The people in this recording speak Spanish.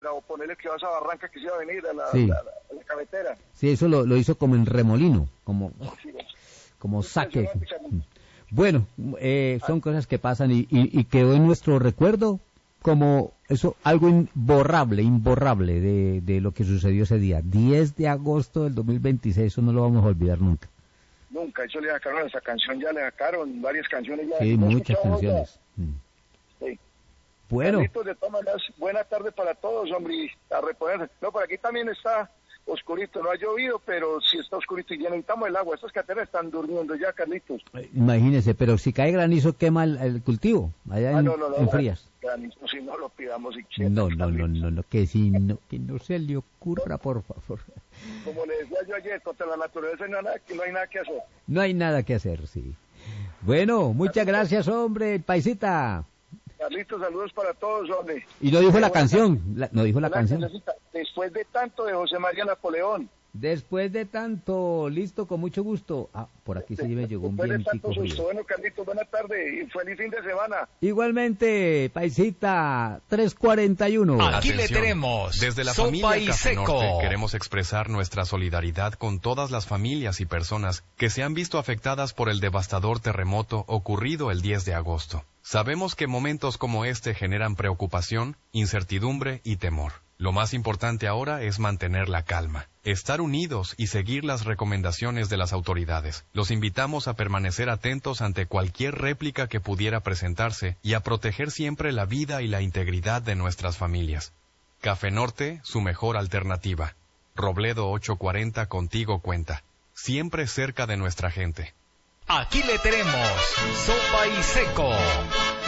o ponerle que vas a Barranca, que se iba a venir a la, Sí. a la carretera. Sí, eso lo hizo como en remolino, como Sí, saque. impresionante, Carlitos. Bueno, son cosas que pasan y quedó en nuestro recuerdo como eso, algo imborrable de lo que sucedió ese día. 10 de agosto del 2026, eso no lo vamos a olvidar nunca. Nunca, eso le sacaron esa canción, ya le sacaron varias canciones. Ya, Sí, ¿no muchas escuchamos ya? canciones. Sí. Bueno, Carlitos, de todas maneras, buena tarde para todos, hombre, y a reponerse. No, por aquí también está oscurito, no ha llovido, pero sí está oscurito y ya necesitamos el agua. Estas cateras están durmiendo ya, Carlitos. imagínese, pero si cae granizo quema el cultivo, allá en Frías. Granizo, si no lo pidamos y No, que no se le ocurra, por favor. Como le decía yo ayer, contra la naturaleza no hay nada que hacer. No hay nada que hacer, sí. Bueno, muchas gracias, hombre, paisita. Carlitos, saludos para todos, hombre. Y no dijo la canción, no dijo la Una canción. cancioncita, Después de tanto, de José María Napoleón. Después de tanto, listo, con mucho gusto. Ah, por aquí sí me llegó un Después de vientico tanto susto. frío. Bueno, Carlitos, buena tarde y feliz fin de semana. Igualmente, paisita, 3:41. Aquí le Atención. tenemos Desde la Sopa familia y Café Seco. Norte queremos expresar nuestra solidaridad con todas las familias y personas que se han visto afectadas por el devastador terremoto ocurrido el 10 de agosto. Sabemos que momentos como este generan preocupación, incertidumbre y temor. Lo más importante ahora es mantener la calma, estar unidos y seguir las recomendaciones de las autoridades. Los invitamos a permanecer atentos ante cualquier réplica que pudiera presentarse y a proteger siempre la vida y la integridad de nuestras familias. Café Norte, su mejor alternativa. Robledo 840 contigo cuenta. Siempre cerca de nuestra gente. Aquí le tenemos Sopa y Seco.